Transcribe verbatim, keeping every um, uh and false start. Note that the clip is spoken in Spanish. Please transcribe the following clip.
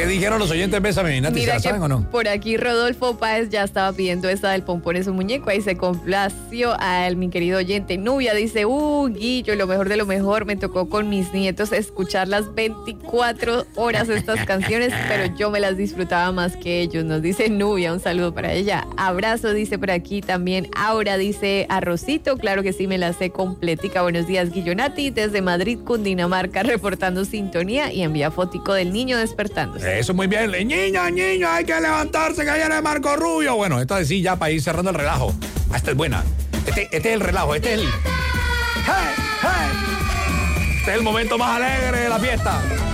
dijeron los oyentes? Bésame, Nati, ¿se la saben o no? Por aquí Rodolfo Páez ya estaba pidiendo esa del pompón en su muñeco. Ahí se complació a mi querido oyente. Nubia dice, uh, Guillo, lo mejor de lo mejor. Me tocó con mis nietos escuchar las veinticuatro horas estas canciones, pero yo me las disfrutaba más que ellos. Nos dice Nubia, un saludo para ella. Abrazo, dice por aquí también. Aura dice, arrocito, claro que sí, me la sé completica. Buenos días, Guillo, Nati, desde Madrid, Cundinamarca, reportando sintonía y envía fotico del niño despertándose. Eso muy bien. Niño, niño, hay que levantarse, que viene Marco Rubio. Bueno, esto sí, ya para ir cerrando el relajo. Ah, esta es buena. Este, este es el relajo, este es el... ¡Hey, hey! Este es el momento más alegre de la fiesta.